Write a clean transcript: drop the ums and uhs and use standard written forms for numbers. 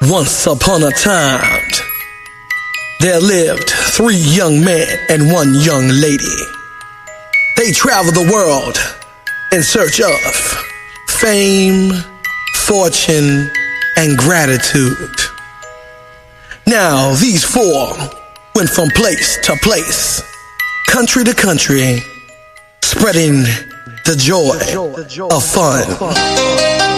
Once upon a time, there lived 3 young men and 1 young lady. They traveled the world in search of fame, fortune, and gratitude. Now, these 4 went from place to place, country to country, spreading the joy of fun.